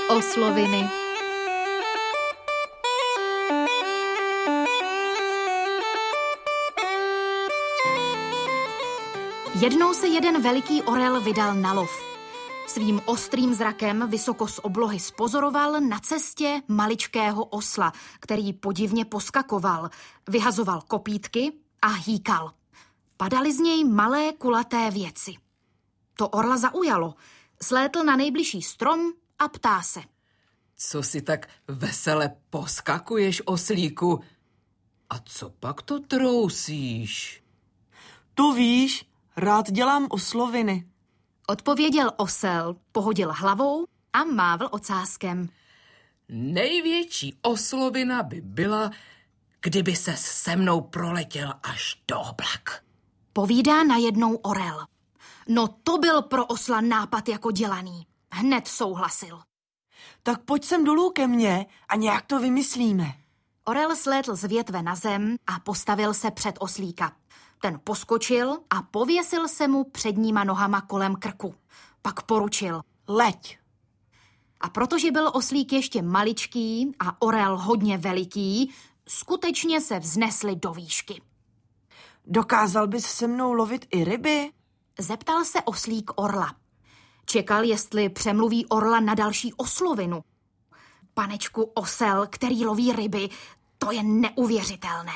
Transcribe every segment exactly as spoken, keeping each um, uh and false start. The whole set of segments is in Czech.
Osloviny. Jednou se jeden veliký orel vydal na lov. Svým ostrým zrakem vysoko z oblohy spozoroval na cestě maličkého osla, který podivně poskakoval, vyhazoval kopýtky a hýkal. Padaly z něj malé kulaté věci. To orla zaujalo. Slétl na nejbližší strom a ptá se. Co si tak vesele poskakuješ, oslíku? A co pak to trousíš? To víš, rád dělám osloviny. Odpověděl osel, pohodil hlavou a mávl ocáskem. Největší oslovina by byla, kdyby ses se mnou proletěl až do oblak. Povídá najednou orel. No to byl pro osla nápad jako dělaný. Hned souhlasil. Tak pojď sem dolů ke mně a nějak to vymyslíme. Orel slétl z větve na zem a postavil se před oslíka. Ten poskočil a pověsil se mu předníma nohama kolem krku. Pak poručil. Leď. A protože byl oslík ještě maličký a orel hodně veliký, skutečně se vznesli do výšky. Dokázal bys se mnou lovit i ryby? Zeptal se oslík orla. Čekal, jestli přemluví orla na další oslovinu. Panečku, osel, který loví ryby, to je neuvěřitelné.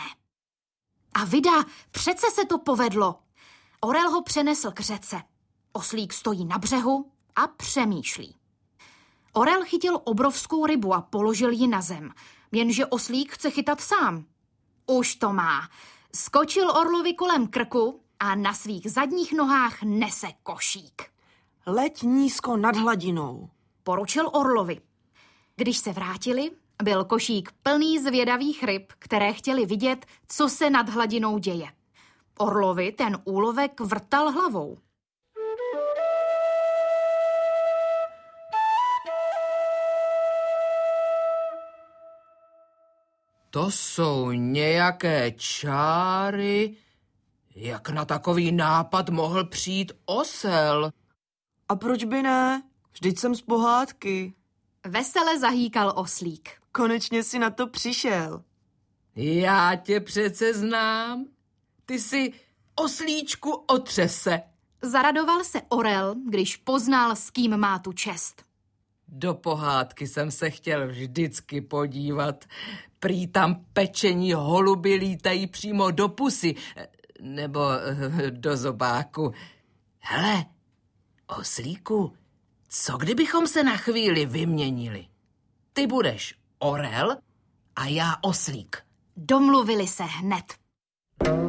A vida, přece se to povedlo. Orel ho přenesl k řece. Oslík stojí na břehu a přemýšlí. Orel chytil obrovskou rybu a položil ji na zem, jenže oslík chce chytat sám. Už to má. Skočil orlovi kolem krku a na svých zadních nohách nese košík. Leď nízko nad hladinou, poručil orlovi. Když se vrátili, byl košík plný zvědavých ryb, které chtěli vidět, co se nad hladinou děje. Orlovi ten úlovek vrtal hlavou. To jsou nějaké čáry. Jak na takový nápad mohl přijít osel? A proč by ne? Vždyť jsem z pohádky. Vesele zahýkal oslík. Konečně si na to přišel. Já tě přece znám. Ty jsi oslíčku otřese. Zaradoval se orel, když poznal, s kým má tu čest. Do pohádky jsem se chtěl vždycky podívat. Prý tam pečení holuby lítají přímo do pusy, nebo do zobáku. Hele, oslíku, co kdybychom se na chvíli vyměnili? Ty budeš orel a já oslík. Domluvili se hned.